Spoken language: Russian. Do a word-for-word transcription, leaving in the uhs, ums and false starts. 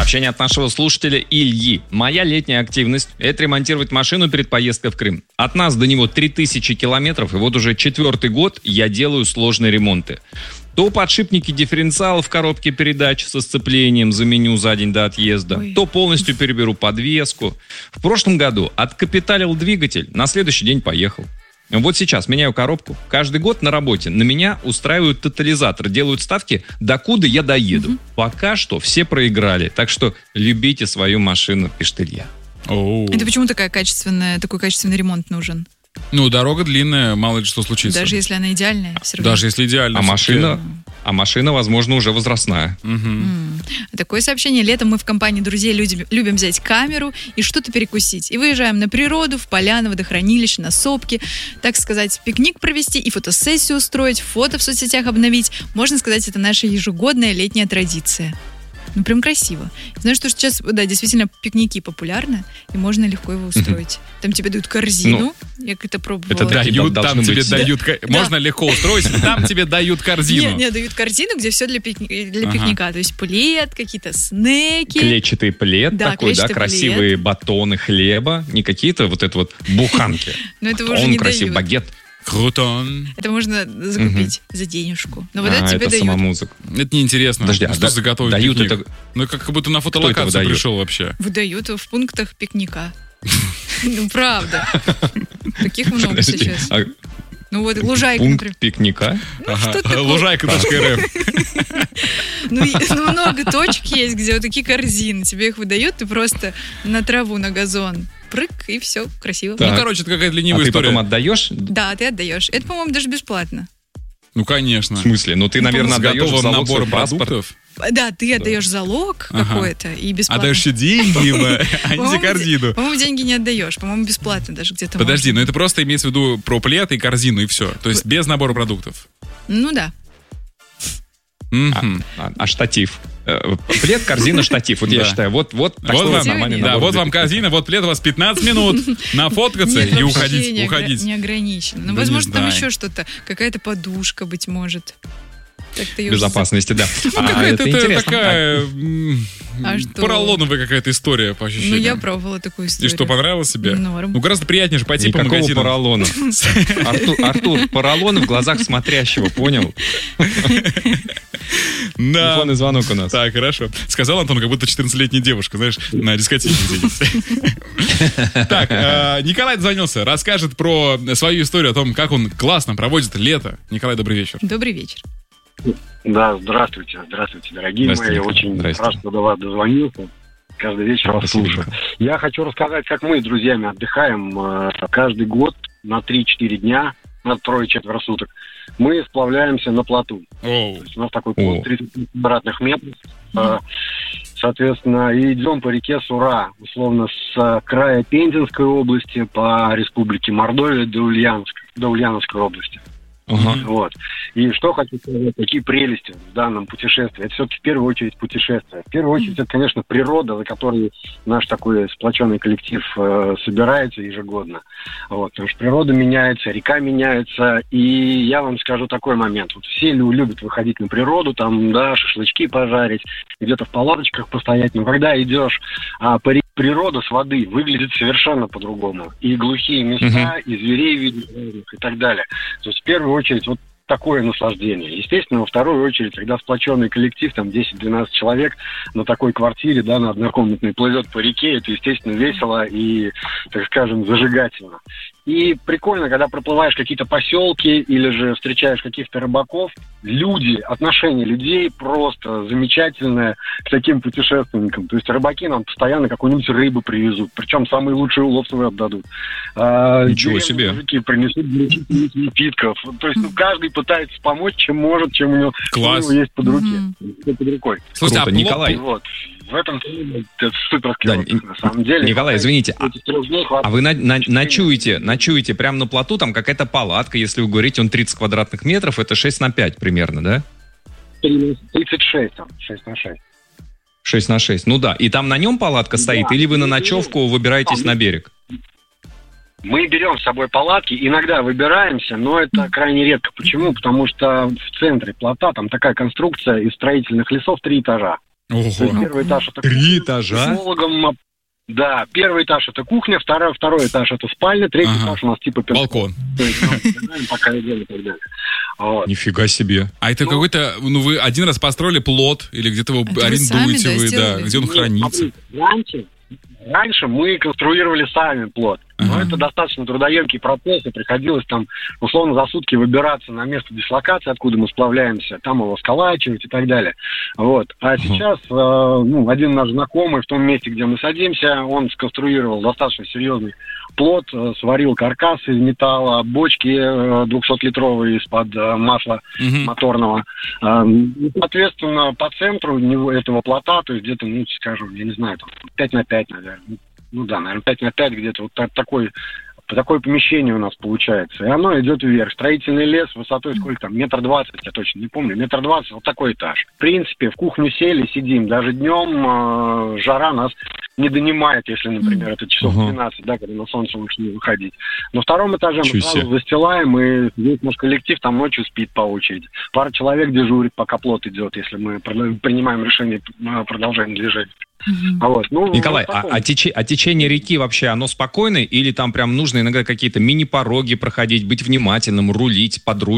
Сообщение от нашего слушателя Ильи. Моя летняя активность – это ремонтировать машину перед поездкой в Крым. От нас до него три тысячи километров, и вот уже четвертый год я делаю сложные ремонты. То подшипники дифференциала в коробке передач со сцеплением заменю за день до отъезда, Ой. то полностью переберу подвеску. В прошлом году откапиталил двигатель, на следующий день поехал. Вот сейчас меняю коробку. Каждый год на работе на меня устраивают тотализатор, делают ставки, докуда я доеду. Угу. Пока что все проиграли, так что любите свою машину, пишет Илья. Оу. Это почему такая качественная, такой качественный ремонт нужен? Ну, дорога длинная, мало ли что случится. Даже если она идеальная, все равно. Даже если идеальная. А машина, а машина, возможно, уже возрастная. Угу. М-м. Такое сообщение. Летом мы в компании друзей любим, любим взять камеру и что-то перекусить. И выезжаем на природу, в поля, на водохранилище, на сопки. Так сказать, пикник провести и фотосессию устроить, фото в соцсетях обновить. Можно сказать, это наша ежегодная летняя традиция. Ну, прям красиво. Знаю, что сейчас, да, действительно, пикники популярны, и можно легко его устроить. Там тебе дают корзину, ну, я как-то пробовала. Это дают, там тебе быть. дают... Да. Можно легко устроить, там тебе дают корзину. Нет, нет, дают корзину, где все для, пикни... для ага. пикника. То есть плед, какие-то снеки. Клетчатый плед да, такой, да, красивые плед. Батоны хлеба, не какие-то вот это вот буханки. Но это уже не красивый дают. Багет. Крутон. Это можно закупить угу. за денежку. Но вот а, это тебе это дают. сама музыка. Это неинтересно. Подожди, а что да, заготовить дают пикник? это... Ну, как будто на фотолокацию пришел вообще. Выдают в пунктах пикника. Ну, правда. Таких много сейчас. Ну вот, лужайка, например. Пункт пикника? Лужайка точка эр эф. Ну, много точек есть, где вот такие корзины. Тебе их выдают, ты просто на траву, на газон. Прыг, и все, красиво. Так. Ну, короче, это какая-то ленивая а история. А ты потом отдаешь? Да, ты отдаешь. Это, по-моему, даже бесплатно. Ну, конечно. В смысле? Ну, ты, ну, наверное, отдаешь залог набор паспорт. продуктов. Да, ты отдаешь да. залог ага. какой-то и бесплатно. Отдаешь еще деньги, а не за корзину. По-моему, деньги не отдаешь. По-моему, бесплатно даже где-то. Подожди, но это просто имеется в виду про плед и корзину, и все. То есть без набора продуктов. Ну, да. Mm-hmm. А, а штатив? Плед, корзина, штатив. Вот да. я считаю, вот, вот, вот вам, нормальный да, вот вам корзина, вот плед, у вас пятнадцать минут нафоткаться и уходить. Не, уходить. не ограничено. Ну, да возможно, там еще что-то, какая-то подушка, быть может. Безопасности, да. Ну, а, какая-то это такая а поролоновая какая-то история, по ощущениям. Ну, я пробовала такую историю. И что, понравилось себе? Норм. Ну, гораздо приятнее же пойти Никакого по магазину. поролона. Артур, Артур, поролон в глазах смотрящего, понял? Да. Телефонный звонок у нас. Так, хорошо. Сказал Антон, как будто четырнадцатилетняя девушка, знаешь, на дискотеке где-нибудь. Так, Николай дозвонился, расскажет про свою историю о том, как он классно проводит лето. Николай, добрый вечер. Добрый вечер. Да, здравствуйте, здравствуйте, дорогие мои. Я очень рад, что до вас дозвонился. Каждый вечер вас слушаю. Я хочу рассказать, как мы с друзьями отдыхаем каждый год на три-четыре дня, на трое-четверо суток. Мы сплавляемся на плоту. Oh. То есть у нас такой плот тридцать квадратных метров. Mm. Соответственно, и идем по реке Сура, условно, с края Пензенской области по республике Мордовия до Ульяновской, до Ульяновской области. Uh-huh. Вот. И что хочу сказать, какие прелести в данном путешествии. Это все-таки в первую очередь путешествие. В первую очередь, это, конечно, природа, за которой наш такой сплоченный коллектив э, собирается ежегодно. Вот. Потому что природа меняется, река меняется. И я вам скажу такой момент. Вот все любят выходить на природу, там, да, шашлычки пожарить, где-то в палаточках постоять. Но когда идешь а, по реке, природа с воды выглядит совершенно по-другому. И глухие места, uh-huh. и зверей видно, и так далее. То есть в первую очередь вот такое наслаждение. Естественно, во вторую очередь, когда сплоченный коллектив, там десять-двенадцать человек на такой квартире, да, на однокомнатной плывет по реке, это, естественно, весело и, так скажем, зажигательно. И прикольно, когда проплываешь какие-то поселки или же встречаешь каких-то рыбаков, люди, отношение людей просто замечательное к таким путешественникам. То есть рыбаки нам постоянно какую-нибудь рыбу привезут, причем самый лучший улов свой отдадут. Ничего себе. Мужики принесут напитков. То есть ну, каждый пытается помочь, чем может, чем у него, у него есть под, руки, mm-hmm. под рукой. Слушайте, а Николай... Вот. В этом это супер да, на самом деле. Николай, извините, а, а вы на, на, ночуете, ночуете прямо на плоту, там какая-то палатка, если вы говорите, он тридцать квадратных метров, это шесть на пять примерно, да? тридцать шесть, там, шесть на шесть. шесть на шесть, ну да. И там на нем палатка да. стоит, или вы на ночевку выбираетесь а, на берег? Мы берем с собой палатки, иногда выбираемся, но это крайне редко. Почему? Потому что в центре плота там такая конструкция из строительных лесов три этажа. Ого. То есть первый этаж это Три этажа? психологом. Да, первый этаж это кухня, второй, второй этаж это спальня, третий Ага. этаж у нас типа пентхаус. Балкон. То есть, ну, пока идем и так далее. Вот. Нифига себе. А это какой-то, ну вы один раз построили плот, или где-то его Это вы арендуете сами, да, вы, да, сделали? где он Нет, хранится? смотрите, Раньше, раньше мы конструировали сами плот. Но Ага. это достаточно трудоемкий процесс, и приходилось там, условно, за сутки выбираться на место дислокации, откуда мы сплавляемся, там его сколачивать и так далее. Вот. А сейчас э, ну, один наш знакомый в том месте, где мы садимся, он сконструировал достаточно серьезный плот, э, сварил каркас из металла, бочки э, двухсотлитровые из-под э, масла Мгм. моторного. А, и, соответственно, по центру него, этого плота, то есть где-то, ну, скажем, я не знаю, там, пять на пять, наверное. Ну да, наверное, пять на пять где-то вот так- такой, такое помещение у нас получается. И оно идет вверх. Строительный лес высотой сколько там? Метр двадцать, я точно не помню. Метр двадцать, вот такой этаж. В принципе, в кухню сели, сидим. Даже днем э, жара нас не донимает, если, например, это часов Ага. двенадцать, да, когда на солнце лучше не выходить. На втором этаже мы Чё сразу себе. застилаем, и весь наш коллектив там ночью спит по очереди. Пара человек дежурит, пока плот идет, если мы прод- принимаем решение э, продолжения движения. Мгм. А вот, ну, Николай, вот а, такое. а тече- а течение реки вообще, оно спокойное? Или там прям нужно иногда какие-то мини-пороги проходить, быть внимательным, рулить, подрулить?